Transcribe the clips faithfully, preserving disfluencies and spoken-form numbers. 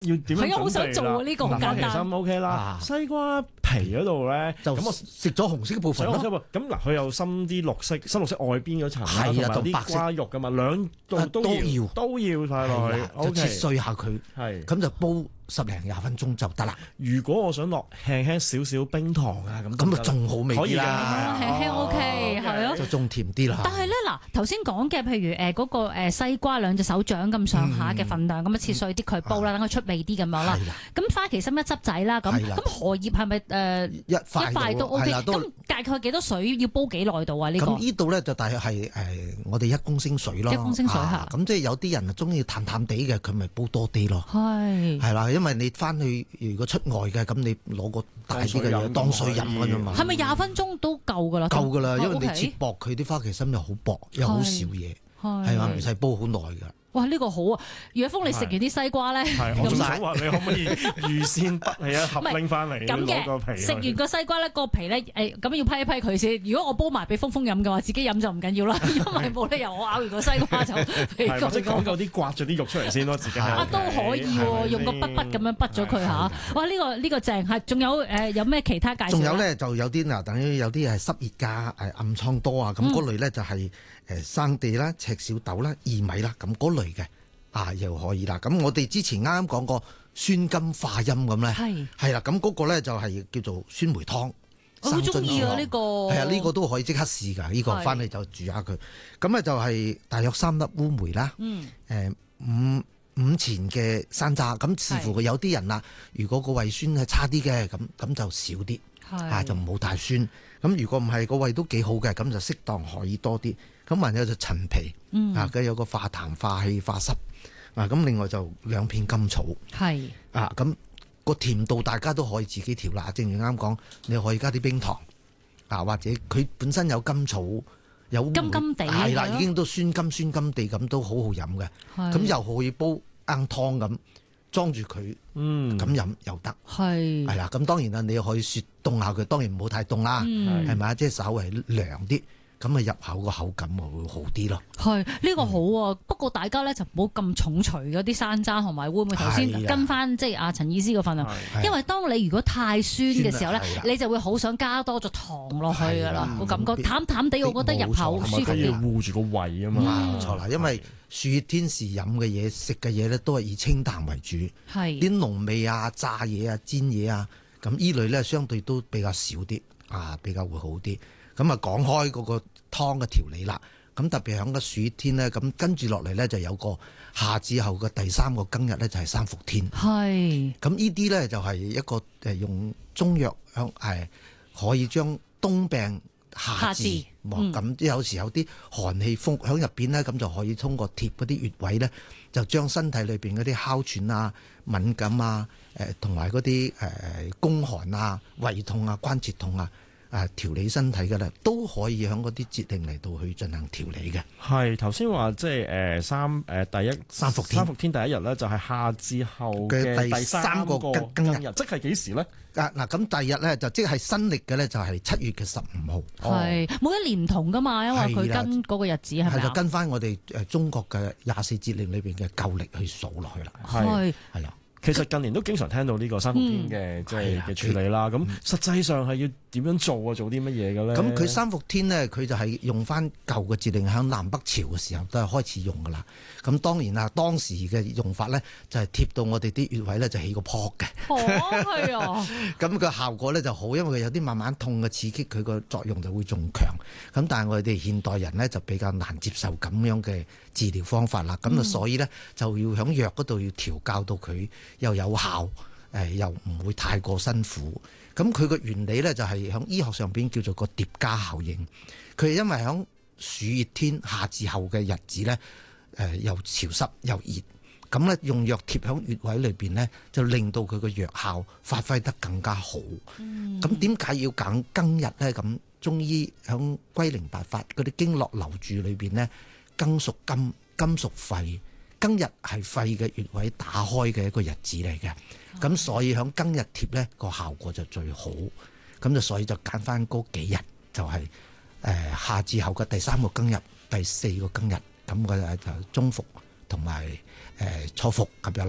要點樣準備啦？ 係啊，好想做啊！呢個好簡花旗單。 參 OK 啦，西瓜皮嗰度咧， 就咁我食咗紅色嘅部分咯。 咁嗱，佢有深啲綠色，深綠色外邊嗰層啦， 係啊同埋啲瓜肉噶嘛，兩度都要都要晒落去， 就切碎下佢， 係咁就煲十零廿分鐘就得啦。 如果我想落輕輕少少冰糖啊，咁咁啊仲好味啲啦， 輕輕 OK 係咯， 就仲甜啲啦。 但係咧嗱，頭先講嘅譬如誒嗰個誒西瓜兩隻手掌咁上下嘅份量，咁啊切碎啲佢煲啦，等佢出味啲咁樣啦。咁花旗參一汁仔啦，咁咁荷葉係咪誒一塊一塊都 OK？咁大概幾多水要煲幾耐度啊？呢個咁呢度咧就大約係誒我哋一公升水咯， 一公升水嚇。 咁即係有啲人啊中意淡淡地嘅，佢咪煲多啲咯。 係係啦，因為你翻去如果出外嘅，咁你攞個大啲嘅嘢當水飲㗎啫嘛。 係咪廿分鐘都夠㗎啦？ 夠㗎啦，因為你切薄佢啲花旗參又好薄，又好少嘢，係嘛，唔使煲好耐㗎。 哇！呢個好啊，若風你食完啲西瓜咧， 係我仲想話你可唔可以預先得起一盒拎翻嚟攞個皮？ 食完個西瓜咧，個皮咧誒咁要批一批佢先。如果我煲埋俾風風飲嘅話，自己飲就唔緊要啦，因為冇理由我咬完個西瓜就皮乾。 或者講究啲刮咗啲肉出嚟先咯，自己啊都可以喎，用個筆筆咁樣筆咗佢嚇。哇！呢個呢個正係，仲有誒有咩其他介紹？ 仲有咧就有啲嗱，等於有啲係濕熱㗎，誒暗瘡多啊，咁嗰類咧就係誒生地啦、赤小豆啦、薏米啦，咁嗰類嘅。啊，又可以啦！咁我哋之前啱啱講過酸甘化陰咁咧，係係啦，咁嗰個咧就係叫做酸梅湯。 我好中意啊！呢個係啊，呢個都可以即刻試㗎。呢個翻嚟就煮下佢。咁咧就係大約三粒烏梅啦。嗯。誒五五錢嘅山楂，咁視乎佢有啲人啦。如果個胃酸係差啲嘅，咁咁就少啲。啊，就唔好太酸。咁如果唔係個胃都幾好嘅，咁就適當可以多啲。咁還有就陳皮。嗯。啊，佢有個化痰化氣化濕。啊，咁另外就兩片甘草，係啊，咁個甜度大家都可以自己調啦。正如啱講，你可以加啲冰糖，啊，或者佢本身有甘草，有甘甘地， 係啦，已經都酸甘酸甘地咁，都好好飲嘅。咁又可以煲罌湯咁裝住佢，嗯，咁飲又得。係係啦，咁當然啦，你可以雪凍下佢，當然唔好太凍啦，係咪啊？即係稍微涼啲。咁啊入口個口感啊會好啲咯。係呢、 呢個好啊，嗯、不過大家咧就唔好咁重錘嗰啲山楂同埋會唔會頭先跟翻即係阿陳醫師嗰份啊？因為當你如果太酸嘅時候咧，你就會好想加多咗糖落去噶啦，個感覺淡淡地，我覺得入口舒服啲。 要護住個胃啊嘛， 冇錯啦，因為暑熱天時飲嘅嘢食嘅嘢咧都係以清淡為主，係啲濃味啊、炸嘢啊、煎嘢啊，咁依類咧相對都比較少啲啊，比較會好啲。咁啊講開嗰個湯嘅調理啦，咁特別喺個暑熱天咧，咁跟住落嚟咧就有個夏至後嘅第三個庚日咧就係三伏天。係咁呢啲咧就係一個誒用中藥響誒可以將冬病夏治，咁、嗯、有時有啲寒氣風響入邊咧，咁就可以通過貼嗰啲穴位咧，就將身體裏邊嗰啲哮喘啊、敏感啊、誒同埋嗰啲誒宮寒啊、胃痛啊、關節痛啊。誒調理身體嘅咧，都可以喺嗰啲節令嚟到去進行調理嘅。 係頭先話即係誒三誒第一三伏天， 三伏天第一日咧，就係夏至後嘅第三個庚庚日，即係幾時咧？ 啊嗱，咁第二日咧就即係新歷嘅咧，就係七月嘅十五號。 係每一年唔同噶嘛，因為佢跟嗰個日子係咪啊？ 係就跟翻我哋誒中國嘅廿四節令裏邊嘅舊歷去數落去啦。 係係啦。 其實近年都經常聽到呢個三伏天嘅即係嘅處理啦。咁、嗯、實際上係要點樣做啊？做啲乜嘢嘅咧？ 咁佢三伏天呢，佢就係用翻舊嘅節令，喺南北朝嘅時候都係開始用噶啦。咁當然啦，當時嘅用法咧就係貼到我哋啲穴位咧就起個泡嘅。 哦，係啊。咁個效果咧就好，因為佢有啲慢慢痛嘅刺激，佢個作用就會仲強。咁但係我哋現代人咧就比較難接受咁樣嘅治療方法啦。咁啊、嗯，所以咧就要喺藥嗰度要調教到佢又有效，誒又唔會太過辛苦。咁佢個原理咧就係喺醫學上邊叫做個疊加效應。佢係因為喺暑熱天夏至後嘅日子咧，誒又潮濕又熱，咁咧用藥貼喺穴位裏邊咧，就令到佢個藥效發揮得更加好。咁點解要揀庚日咧？咁中醫喺龜苓八法嗰啲經絡流注裏邊咧，庚屬金，金屬肺。庚日係肺嘅穴位打開嘅一個日子嚟嘅，咁、哦、所以喺庚日貼咧個效果就最好，咁就所以就揀翻嗰幾日，就係、是、誒、呃、夏至後嘅第三個庚日、第四個庚日，咁嘅就中伏同埋誒初伏咁樣啦。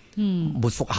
嗯，沒復合。